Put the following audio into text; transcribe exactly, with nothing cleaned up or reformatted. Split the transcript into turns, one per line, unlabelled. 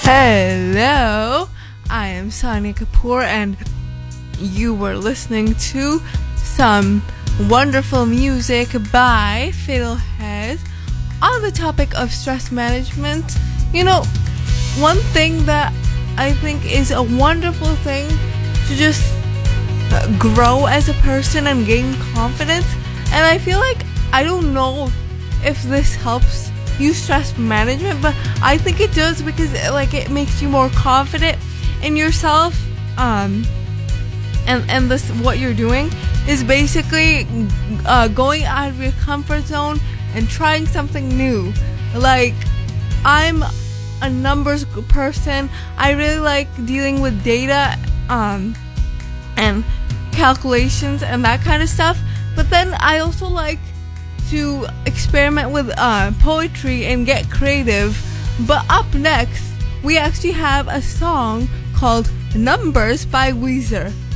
Hello, I am Sonia Kapoor, and you were listening to some wonderful music by Fiddlehead on the topic of stress management. You know, one thing that I think is a wonderful thing to just uh, grow as a person and gain confidence, and I feel like I don't know if this helps you stress management, but I think it does because it, like it makes you more confident in yourself. Um, and and this what you're doing is basically uh, going out of your comfort zone and trying something new. Like, I'm a numbers person. I really like dealing with data, um, and calculations and that kind of stuff. But then I also like to experiment with uh, poetry and get creative. But up next, we actually have a song called Numbers by Weezer.